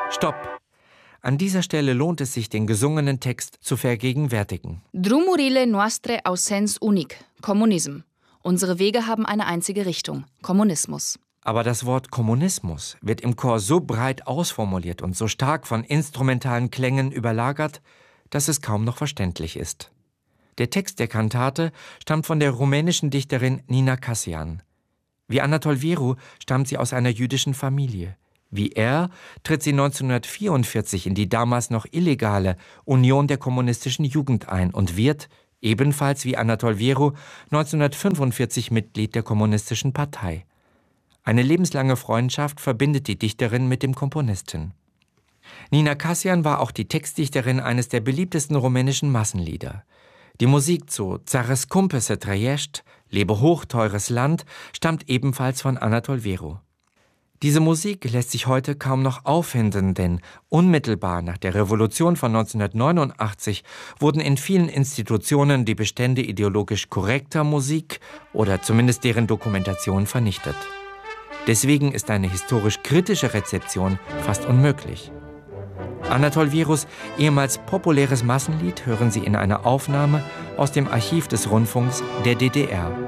Stopp! An dieser Stelle lohnt es sich, den gesungenen Text zu vergegenwärtigen. Drumurile noastre au sens unic, Kommunism. Unsere Wege haben eine einzige Richtung, Kommunismus. Aber das Wort Kommunismus wird im Chor so breit ausformuliert und so stark von instrumentalen Klängen überlagert, dass es kaum noch verständlich ist. Der Text der Kantate stammt von der rumänischen Dichterin Nina Cassian. Wie Anatol Vieru stammt sie aus einer jüdischen Familie. Wie er tritt sie 1944 in die damals noch illegale Union der kommunistischen Jugend ein und wird, ebenfalls wie Anatol Vieru, 1945 Mitglied der Kommunistischen Partei. Eine lebenslange Freundschaft verbindet die Dichterin mit dem Komponisten. Nina Cassian war auch die Textdichterin eines der beliebtesten rumänischen Massenlieder. Die Musik zu Țara scumpă să trăiești, Lebe hoch, teures Land, stammt ebenfalls von Anatol Vieru. Diese Musik lässt sich heute kaum noch auffinden, denn unmittelbar nach der Revolution von 1989 wurden in vielen Institutionen die Bestände ideologisch korrekter Musik oder zumindest deren Dokumentation vernichtet. Deswegen ist eine historisch kritische Rezeption fast unmöglich. Anatol Vierus ehemals populäres Massenlied hören Sie in einer Aufnahme aus dem Archiv des Rundfunks der DDR.